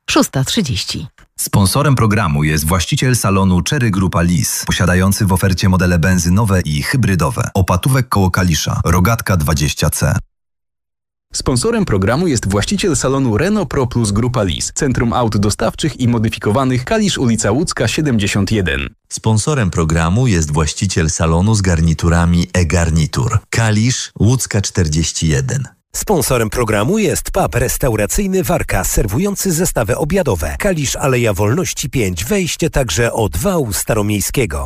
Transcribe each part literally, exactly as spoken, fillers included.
szósta trzydzieści. Sponsorem programu jest właściciel salonu Chery Grupa Lis, posiadający w ofercie modele benzynowe i hybrydowe. Opatówek koło Kalisza, Rogatka dwadzieścia C. Sponsorem programu jest właściciel salonu Renault Pro Plus Grupa Lis, Centrum Aut Dostawczych i Modyfikowanych, Kalisz, ulica Łódzka siedemdziesiąt jeden. Sponsorem programu jest właściciel salonu z garniturami e-Garnitur, Kalisz, Łódzka czterdzieści jeden. Sponsorem programu jest pub restauracyjny Warka, serwujący zestawy obiadowe. Kalisz, Aleja Wolności pięć, wejście także od wału staromiejskiego.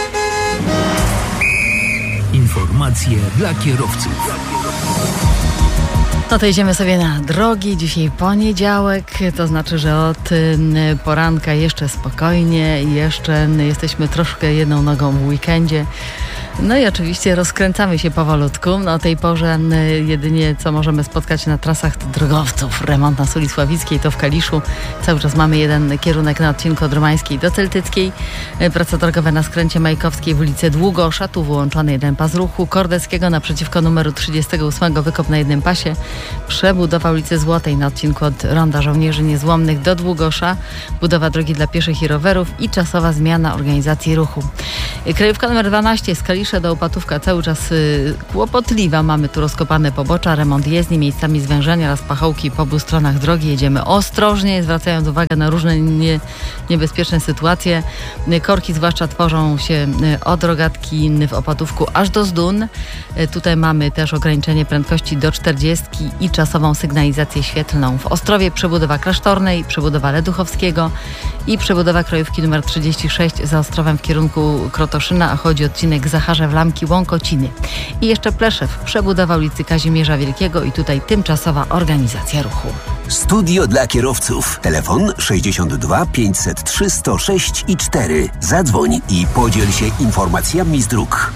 Informacje dla kierowców. No to idziemy sobie na drogi. Dzisiaj poniedziałek, to znaczy, że od poranka jeszcze spokojnie, jeszcze jesteśmy troszkę jedną nogą w weekendzie. No i oczywiście rozkręcamy się powolutku. No o tej porze jedynie co możemy spotkać na trasach to drogowców. Remont na Suli Sławickiej, to w Kaliszu. Cały czas mamy jeden kierunek na odcinku od Romańskiej do Celtyckiej. Prace drogowe na skręcie Majkowskiej w ulicy Długosza. Tu wyłączony jeden pas ruchu. Kordeckiego naprzeciwko numeru trzydziestego ósmego wykop na jednym pasie. Przebudowa ulicy Złotej na odcinku od Ronda Żołnierzy Niezłomnych do Długosza. Budowa drogi dla pieszych i rowerów i czasowa zmiana organizacji ruchu. Krajówka numer dwanaście z Kalisza do Opatówka cały czas y, kłopotliwa. Mamy tu rozkopane pobocza, remont jezdni, miejscami zwężania oraz pachołki po obu stronach drogi. Jedziemy ostrożnie, zwracając uwagę na różne nie, niebezpieczne sytuacje. Korki zwłaszcza tworzą się od Rogatki w Opatówku aż do Zdun. Tutaj mamy też ograniczenie prędkości do czterdziestki i czasową sygnalizację świetlną. W Ostrowie przebudowa Klasztornej, przebudowa Leduchowskiego i przebudowa krajówki numer trzydzieści sześć za Ostrowem w kierunku Krotoszyna, a chodzi o odcinek Zacharzew Lamki Łąkociny. I jeszcze Pleszew, przebudowa ulicy Kazimierza Wielkiego i tutaj tymczasowa organizacja ruchu. Studio dla kierowców. Telefon sześćdziesiąt dwa pięćset trzy sto sześć i cztery. Zadzwoń i podziel się informacjami z dróg.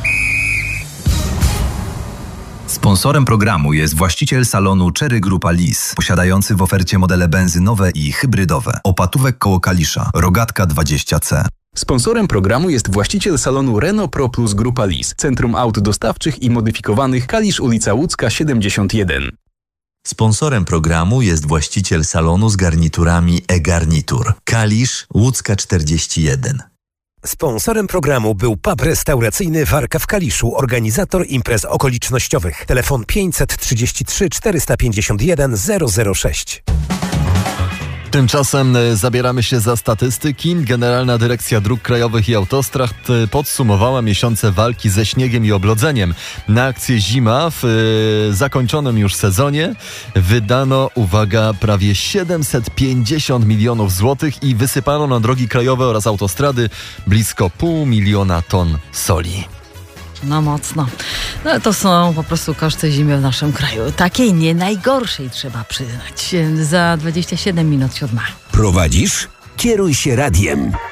Sponsorem programu jest właściciel salonu Chery Grupa Lis, posiadający w ofercie modele benzynowe i hybrydowe. Opatówek koło Kalisza, Rogatka dwadzieścia C. Sponsorem programu jest właściciel salonu Renault Pro Plus Grupa Lis, Centrum Aut Dostawczych i Modyfikowanych, Kalisz, ulica Łódzka siedemdziesiąt jeden. Sponsorem programu jest właściciel salonu z garniturami e-Garnitur, Kalisz, Łódzka czterdzieści jeden. Sponsorem programu był pub restauracyjny Warka w Kaliszu, organizator imprez okolicznościowych. Telefon pięćset trzydzieści trzy czterysta pięćdziesiąt jeden zero zero sześć. Tymczasem zabieramy się za statystyki. Generalna Dyrekcja Dróg Krajowych i Autostrad podsumowała miesiące walki ze śniegiem i oblodzeniem. Na akcję Zima w y, zakończonym już sezonie wydano, uwaga, prawie siedemset pięćdziesiąt milionów złotych i wysypano na drogi krajowe oraz autostrady blisko pół miliona ton soli. No mocno. No to są po prostu koszty zimy w naszym kraju. Takiej nie najgorszej, trzeba przyznać. Za dwadzieścia siedem minut siódma. Prowadzisz? Kieruj się radiem.